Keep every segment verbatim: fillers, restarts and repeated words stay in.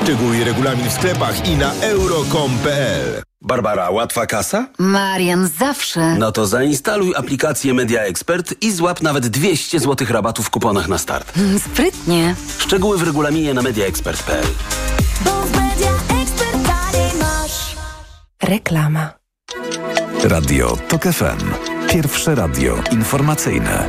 Szczegóły i regulamin w sklepach i na euro kropka com kropka p l. Barbara, łatwa kasa? Marian, zawsze. No to zainstaluj aplikację Media Expert i złap nawet dwieście złotych rabatu w kuponach na start. Mm, sprytnie. Szczegóły w regulaminie na media expert kropka p l. Bo w Media Expert taniej masz. Reklama. Radio Tok F M. Pierwsze radio informacyjne.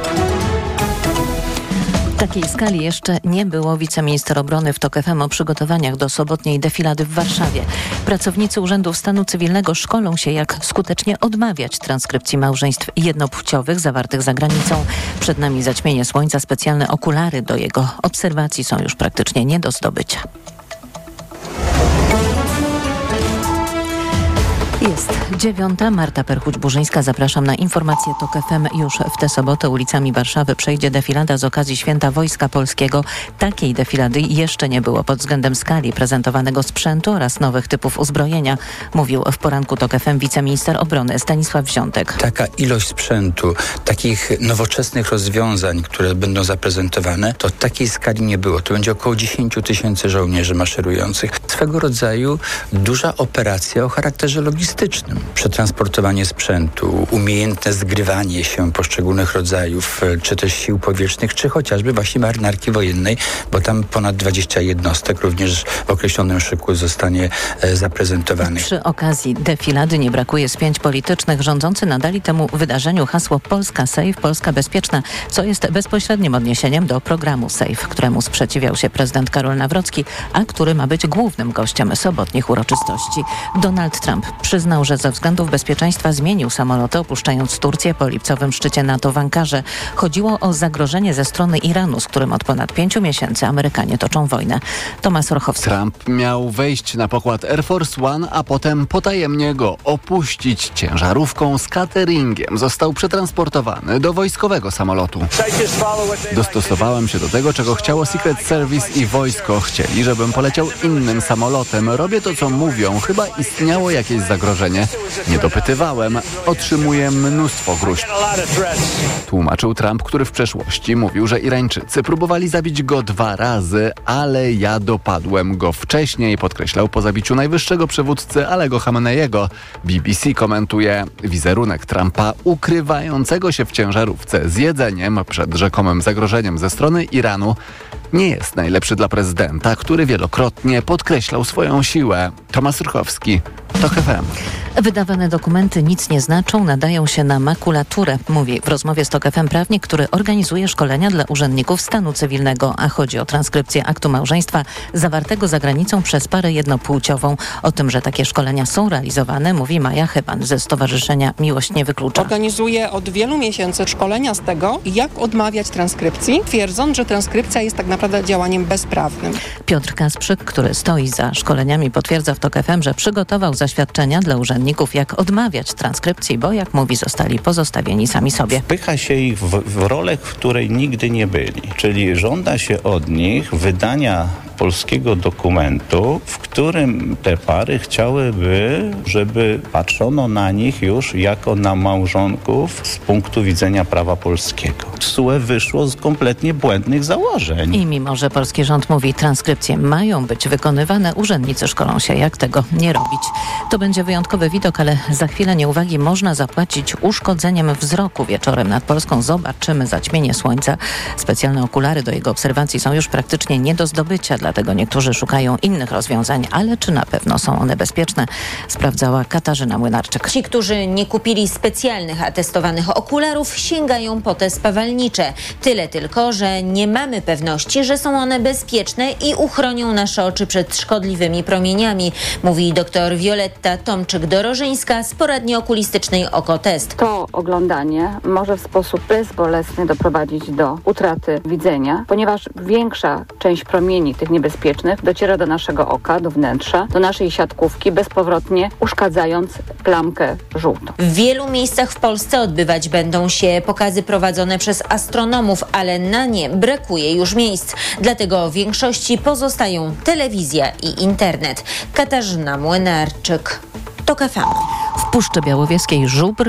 Takiej skali jeszcze nie było. Wiceminister obrony w Tok F M o przygotowaniach do sobotniej defilady w Warszawie. Pracownicy Urzędów Stanu Cywilnego szkolą się, jak skutecznie odmawiać transkrypcji małżeństw jednopłciowych zawartych za granicą. Przed nami zaćmienie słońca. Specjalne okulary do jego obserwacji są już praktycznie nie do zdobycia. Jest dziewiąta. Marta Perchuć-Burzyńska. Zapraszam na informacje Tok F M. Już w tę sobotę ulicami Warszawy przejdzie defilada z okazji Święta Wojska Polskiego. Takiej defilady jeszcze nie było pod względem skali prezentowanego sprzętu oraz nowych typów uzbrojenia, mówił w poranku Tok F M wiceminister obrony Stanisław Wziątek. Taka ilość sprzętu, takich nowoczesnych rozwiązań, które będą zaprezentowane, to takiej skali nie było. To będzie około dziesięć tysięcy żołnierzy maszerujących. Swego rodzaju duża operacja o charakterze logistycznym. Przetransportowanie sprzętu, umiejętne zgrywanie się poszczególnych rodzajów, czy też sił powietrznych, czy chociażby właśnie marynarki wojennej, bo tam ponad dwadzieścia jednostek również w określonym szyku zostanie e, zaprezentowanych. Przy okazji defilady nie brakuje spięć politycznych. Rządzący nadali temu wydarzeniu hasło Polska Safe, Polska Bezpieczna, co jest bezpośrednim odniesieniem do programu Safe, któremu sprzeciwiał się prezydent Karol Nawrocki, a który ma być głównym gościem sobotnich uroczystości. Donald Trump przyznał, że ze względów bezpieczeństwa zmienił samoloty, opuszczając Turcję po lipcowym szczycie NATO w Ankarze. Chodziło o zagrożenie ze strony Iranu, z którym od ponad pięciu miesięcy Amerykanie toczą wojnę. Tomasz Orchowski. Trump miał wejść na pokład Air Force One, a potem potajemnie go opuścić ciężarówką z cateringiem. Został przetransportowany do wojskowego samolotu. Dostosowałem się do tego, czego chciało Secret Service i wojsko. Chcieli, żebym poleciał innym samolotem. Robię to, co mówią. Chyba istniało jakieś zagrożenie. Nie dopytywałem. Otrzymuję mnóstwo gruźb. Tłumaczył Trump, który w przeszłości mówił, że Irańczycy próbowali zabić go dwa razy, ale ja dopadłem go wcześniej, podkreślał po zabiciu najwyższego przywódcy Alego Khameneiego. B B C komentuje wizerunek Trumpa ukrywającego się w ciężarówce z jedzeniem przed rzekomym zagrożeniem ze strony Iranu. Nie jest najlepszy dla prezydenta, który wielokrotnie podkreślał swoją siłę. Tomasz Rychowski, Tok F M. Wydawane dokumenty nic nie znaczą, nadają się na makulaturę, mówi w rozmowie z Tok F M prawnik, który organizuje szkolenia dla urzędników stanu cywilnego, a chodzi o transkrypcję aktu małżeństwa zawartego za granicą przez parę jednopłciową. O tym, że takie szkolenia są realizowane, mówi Maja Chyban ze Stowarzyszenia Miłość nie wyklucza. Organizuje od wielu miesięcy szkolenia z tego, jak odmawiać transkrypcji, twierdząc, że transkrypcja jest tak naprawdę działaniem bezprawnym. Piotr Kasprzyk, który stoi za szkoleniami, potwierdza w Tok F M, że przygotował zaświadczenia dla urzędników, jak odmawiać transkrypcji, bo jak mówi, zostali pozostawieni sami sobie. Wpycha się ich w, w rolę, w której nigdy nie byli. Czyli żąda się od nich wydania polskiego dokumentu, w którym te pary chciałyby, żeby patrzono na nich już jako na małżonków z punktu widzenia prawa polskiego. T S U E wyszło z kompletnie błędnych założeń. I mimo, że polski rząd mówi, transkrypcje mają być wykonywane, urzędnicy szkolą się, jak tego nie robić. To będzie wyjątkowy widok, ale za chwilę nieuwagi można zapłacić uszkodzeniem wzroku. Wieczorem nad Polską zobaczymy zaćmienie słońca. Specjalne okulary do jego obserwacji są już praktycznie nie do zdobycia, dlatego niektórzy szukają innych rozwiązań, ale czy na pewno są one bezpieczne? Sprawdzała Katarzyna Młynarczyk. Ci, którzy nie kupili specjalnych atestowanych okularów, sięgają po te spawalnicze. Tyle tylko, że nie mamy pewności, że są one bezpieczne i uchronią nasze oczy przed szkodliwymi promieniami, mówi dr Wioletta Tomczyk-Dorożyńska z poradni okulistycznej Okotest. To oglądanie może w sposób bezbolesny doprowadzić do utraty widzenia, ponieważ większa część promieni tych niebezpiecznych dociera do naszego oka, do wnętrza, do naszej siatkówki, bezpowrotnie uszkadzając plamkę żółtą. W wielu miejscach w Polsce odbywać będą się pokazy prowadzone przez astronomów, ale na nie brakuje już miejsc. Dlatego w większości pozostają telewizja i internet. Katarzyna Młynarczyk, Tok F M. W Puszczy Białowieskiej żubr